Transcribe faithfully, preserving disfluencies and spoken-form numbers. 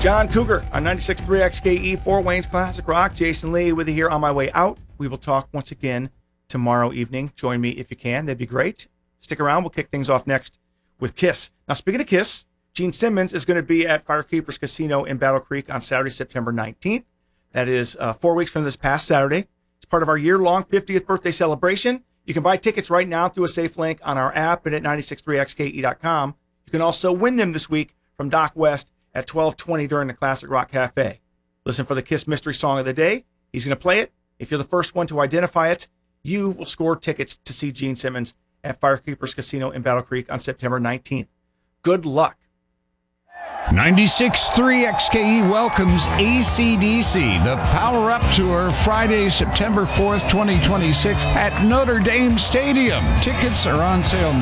John Cougar on ninety-six point three X K E, Fort Wayne's Classic Rock. Jason Lee with you here on my way out. We will talk once again tomorrow evening. Join me if you can. That'd be great. Stick around. We'll kick things off next with Kiss. Now, speaking of Kiss, Gene Simmons is going to be at Firekeepers Casino in Battle Creek on Saturday, September nineteenth. That is uh, four weeks from this past Saturday. It's part of our year-long fiftieth birthday celebration. You can buy tickets right now through a safe link on our app and at ninety-six point three X K E dot com. You can also win them this week from Doc West at twelve twenty during the Classic Rock Cafe. Listen for the Kiss Mystery Song of the Day. He's going to play it. If you're the first one to identify it, you will score tickets to see Gene Simmons at Firekeepers Casino in Battle Creek on September nineteenth. Good luck. ninety-six point three X K E welcomes A C D C, the Power Up Tour, Friday, September fourth, twenty twenty-six at Notre Dame Stadium. Tickets are on sale now.